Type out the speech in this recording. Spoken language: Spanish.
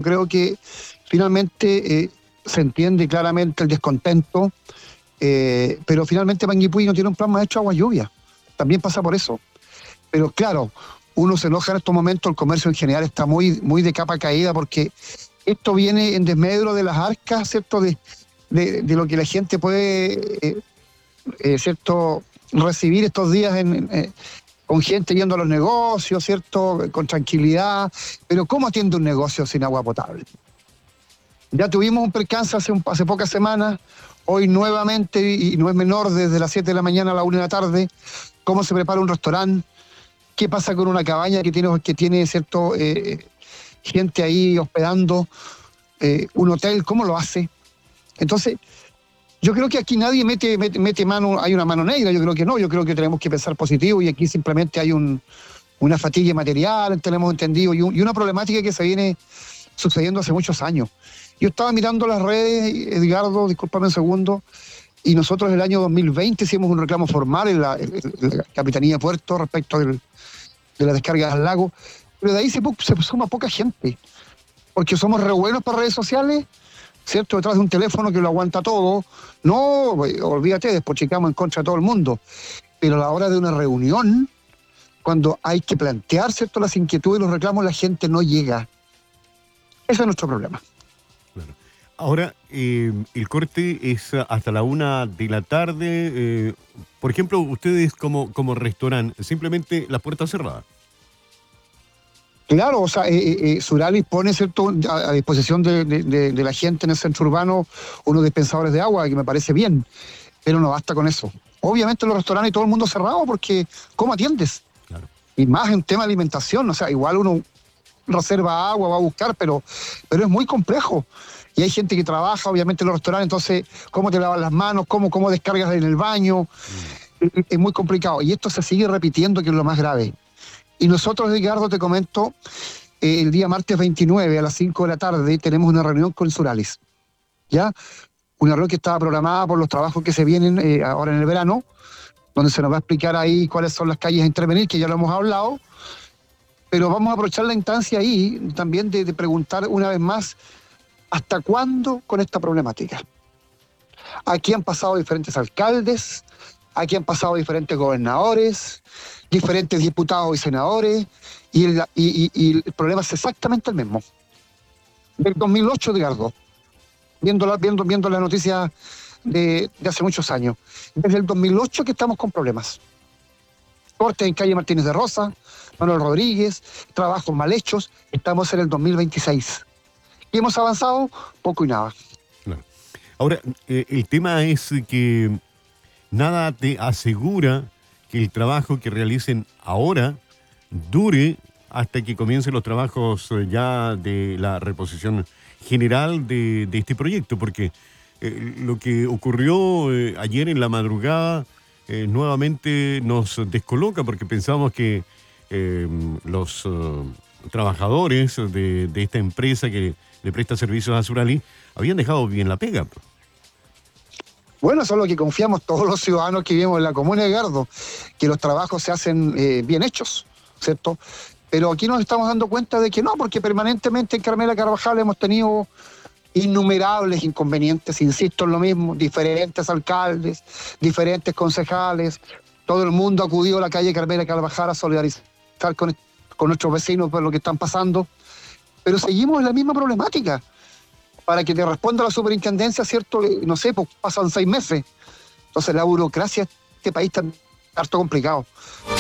creo que finalmente se entiende claramente el descontento, pero finalmente Panguipulli no tiene un plan maestro agua lluvia. También pasa por eso. Pero claro, uno se enoja en estos momentos, el comercio en general está muy, muy de capa caída porque esto viene en desmedro de las arcas, ¿cierto? De lo que la gente puede, ¿cierto?, recibir estos días con gente yendo a los negocios, ¿cierto?, con tranquilidad. Pero ¿cómo atiende un negocio sin agua potable? Ya tuvimos un percance hace pocas semanas, hoy nuevamente, y no es menor, desde las 7 de la mañana a la 1 de la tarde, cómo se prepara un restaurante, qué pasa con una cabaña que tiene ¿cierto?, gente ahí hospedando, un hotel, cómo lo hace. Entonces, yo creo que aquí nadie mete mano, hay una mano negra, yo creo que no, yo creo que tenemos que pensar positivo y aquí simplemente hay una fatiga material, tenemos entendido, y una problemática que se viene sucediendo hace muchos años. Yo estaba mirando las redes, Edgardo, discúlpame un segundo, y nosotros en el año 2020 hicimos un reclamo formal en la Capitanía de Puerto respecto de la descarga al lago, pero de ahí se suma poca gente, porque somos re buenos para redes sociales, ¿cierto? Detrás de un teléfono que lo aguanta todo. No, olvídate, despochicamos en contra de todo el mundo. Pero a la hora de una reunión, cuando hay que plantear, ¿cierto?, las inquietudes y los reclamos, la gente no llega. Ese es nuestro problema. Claro. Ahora, el corte es hasta la 1 de la tarde. Por ejemplo, ustedes como restaurante, simplemente las puertas cerradas. Claro, o sea, Suralis pone, ¿cierto?, a disposición de la gente en el centro urbano unos dispensadores de agua, que me parece bien, pero no basta con eso. Obviamente los restaurantes y todo el mundo cerrado, porque ¿cómo atiendes? Claro. Y más en tema de alimentación, o sea, igual uno reserva agua, va a buscar, pero es muy complejo. Y hay gente que trabaja, obviamente, en los restaurantes, entonces, ¿cómo te lavas las manos? ¿Cómo descargas en el baño? Es muy complicado. Y esto se sigue repitiendo, que es lo más grave. Y nosotros, Edgardo, te comento, el día martes 29 a las 5 de la tarde tenemos una reunión con Suralis, ¿ya? Una reunión que estaba programada por los trabajos que se vienen ahora en el verano, donde se nos va a explicar ahí cuáles son las calles a intervenir, que ya lo hemos hablado, pero vamos a aprovechar la instancia ahí también de preguntar una vez más, ¿hasta cuándo con esta problemática? Aquí han pasado diferentes alcaldes, aquí han pasado diferentes gobernadores, diferentes diputados y senadores, y el problema es exactamente el mismo. Del 2008, Edgardo, viendo las noticias de hace muchos años. Desde el 2008 que estamos con problemas. Cortes en calle Martínez de Rosa, Manuel Rodríguez, trabajos mal hechos, estamos en el 2026. Y hemos avanzado poco y nada. Claro. Ahora, el tema es que nada te asegura que el trabajo que realicen ahora dure hasta que comiencen los trabajos ya de la reposición general de este proyecto, porque lo que ocurrió ayer en la madrugada nuevamente nos descoloca, porque pensamos que los trabajadores de esta empresa que le presta servicios a Suralis habían dejado bien la pega. Bueno, eso es lo que confiamos todos los ciudadanos que vivimos en la comuna de Edgardo, que los trabajos se hacen bien hechos, ¿cierto? Pero aquí nos estamos dando cuenta de que no, porque permanentemente en Carmela Carvajal hemos tenido innumerables inconvenientes, insisto en lo mismo, diferentes alcaldes, diferentes concejales, todo el mundo ha acudido a la calle Carmela Carvajal a solidarizar con nuestros vecinos por lo que están pasando, pero seguimos en la misma problemática. Para que te responda la superintendencia, ¿cierto? No sé, pues pasan 6 meses. Entonces la burocracia de este país está harto complicado.